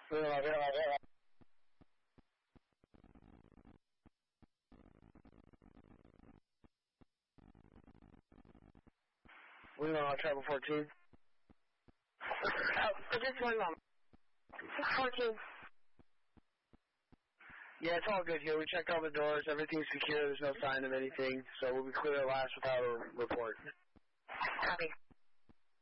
We on travel 14. Just 1 moment. 614. Yeah, it's all good here. We checked all the doors. Everything's secure. There's no sign of anything. So we'll be clear at last without a report. Copy.